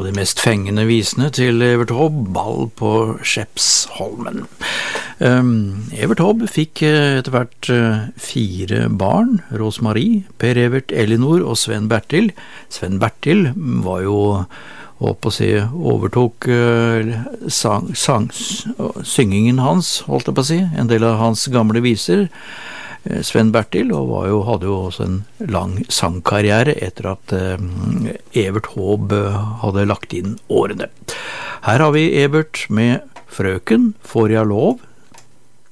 de mest fengende visene til Evert Taube, Ball på Skeppsholmen. Evert Taube fikk etter hvert 4 barn, Rosemarie, Per Evert, Elinor og Sven Bertil. Sven Bertil var jo overtok syngingen hans, holdt jeg på å si, en del av hans gamle viser, Sven Bertil, og hadde jo også en lang sangkarriere etter at Evert Taube hadde lagt inn årene. Her har vi Evert med Frøken, får jeg lov,